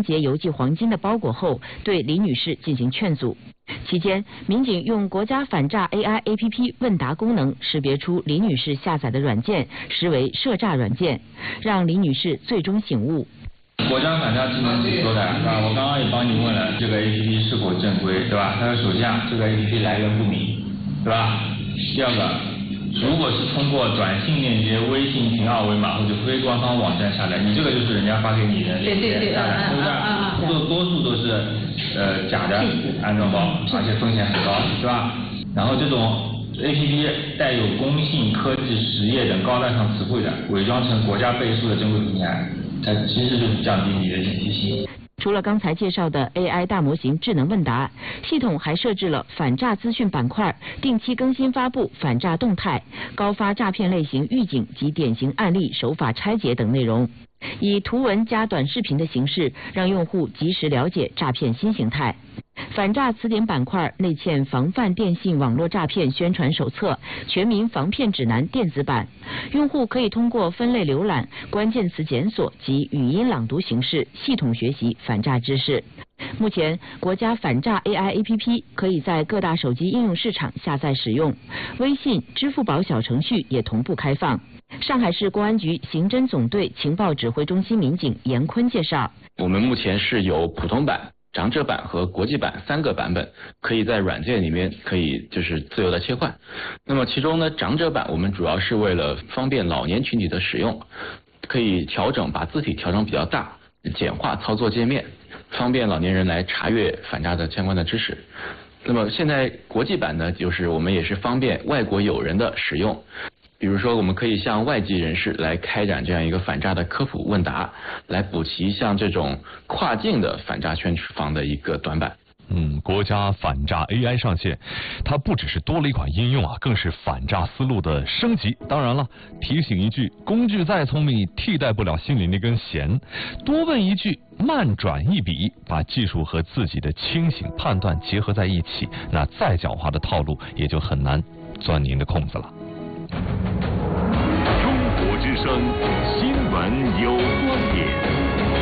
结邮寄黄金的包裹后，对李女士进行劝阻。期间，民警用国家反诈 AI APP 问答功能识别出李女士下载的软件实为涉诈软件，让李女士最终醒悟。 国家反诈技能是说的，我刚刚也帮你问了这个 APP 是否正规，对吧？他说首先这个 APP 来源不明，对吧？第二个，如果是通过短信链接、微信群二维码或者非官方网站下载，你这个就是人家发给你的链接下载，对不对？多数都是假的安装包，而且风险很高，对吧？然后这种 APP 带有工信、科技、实业等高大上词汇的，伪装成国家背书的正规平台，它其实就是降低你的警惕性。 除了刚才介绍的 AI 大模型智能问答，系统还设置了反诈资讯板块，定期更新发布反诈动态、高发诈骗类型预警及典型案例手法拆解等内容，以图文加短视频的形式，让用户及时了解诈骗新形态。反诈词典板块内嵌防范电信网络诈骗宣传手册、全民防骗指南电子版，用户可以通过分类浏览、关键词检索及语音朗读形式系统学习反诈知识。目前，国家反诈 AI APP 可以在各大手机应用市场下载使用，微信、支付宝小程序也同步开放。上海市公安局刑侦总队情报指挥中心民警严坤介绍， 我们目前是有普通版、长者版和国际版3个版本，可以在软件里面可以就是自由的切换。那么其中呢，长者版我们主要是为了方便老年群体的使用，可以把字体调整比较大，简化操作界面，方便老年人来查阅反诈的相关的知识。那么现在国际版呢，就是我们也是方便外国友人的使用。比如说，我们可以向外籍人士来开展这样一个反诈的科普问答，来补齐像这种跨境的反诈宣防的一个短板。 国家反诈 AI 上线，它不只是多了一款应用啊，更是反诈思路的升级。当然了，提醒一句，工具再聪明，替代不了心里那根弦。多问一句，慢转一笔，把技术和自己的清醒判断结合在一起，那再狡猾的套路也就很难钻您的空子了。 中国之声，新闻有观点。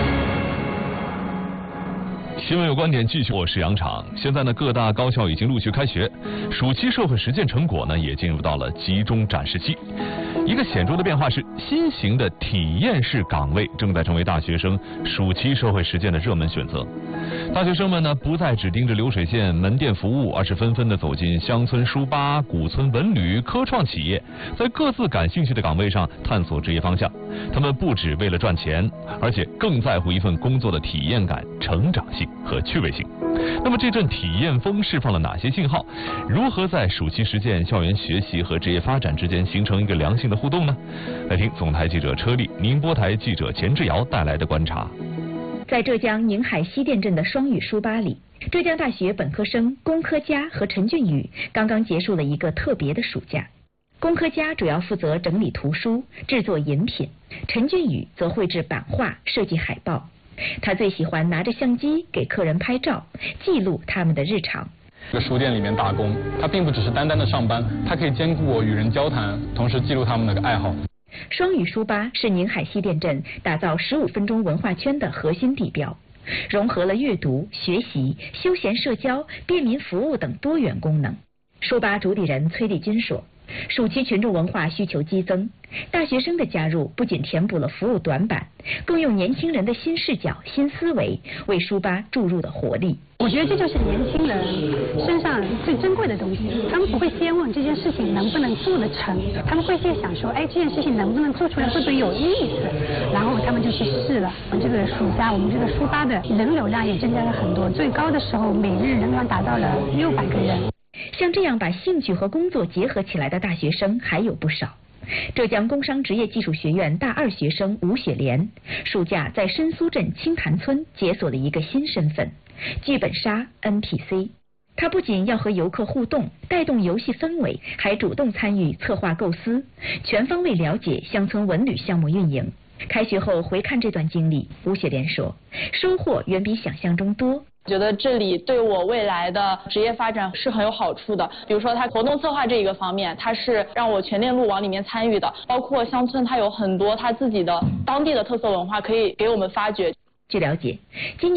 新闻有观点，继续，我是杨昶。现在呢，各大高校已经陆续开学，暑期社会实践成果呢也进入到了集中展示期。一个显著的变化是，新型的体验式岗位正在成为大学生暑期社会实践的热门选择。大学生们呢，不再只盯着流水线门店服务，而是纷纷的走进乡村书吧、古村文旅、科创企业，在各自感兴趣的岗位上探索职业方向。他们不只为了赚钱，而且更在乎一份工作的体验感、成长性和趣味性。那么这阵体验风释放了哪些信号？如何在暑期实践、校园学习和职业发展之间形成一个良性的互动呢？来听总台记者车丽、宁波台记者钱志尧带来的观察。 在浙江宁海西店镇的双语书吧里，浙江大学本科生龚科佳和陈俊宇刚刚结束了一个特别的暑假。龚科佳主要负责整理图书、制作饮品，陈俊宇则绘制版画、设计海报。他最喜欢拿着相机给客人拍照，记录他们的日常。 这个书店里面打工，它并不只是单单的上班，它可以兼顾我与人交谈，同时记录他们的爱好。 双语书吧是宁海西店镇打造15分钟文化圈的核心地标，融合了阅读、学习、休闲社交、便民服务等多元功能。书吧主理人崔丽君说，暑期群众文化需求激增，大学生的加入不仅填补了服务短板，更用年轻人的新视角、新思维为书吧注入了活力。 我觉得这就是年轻人身上最珍贵的东西，他们不会先问这件事情能不能做得成，他们会先想说，这件事情能不能做出来，会不会有意思，然后他们就去试了。这个暑假我们这个书吧的人流量也增加了很多，最高的时候每日人流达到了600个人。 像这样把兴趣和工作结合起来的大学生还有不少。浙江工商职业技术学院大2学生吴雪莲，暑假在深苏镇青潭村解锁了一个新身份——剧本杀 NPC。他不仅要和游客互动，带动游戏氛围，还主动参与策划构思，全方位了解乡村文旅项目运营。开学后回看这段经历，吴雪莲说，收获远比想象中多。 觉得这里对我未来的职业发展是很有好处的。比如说，它活动策划这一个方面，它是让我全链路往里面参与的。包括乡村，它有很多它自己的当地的特色文化可以给我们发掘。 据了解，今年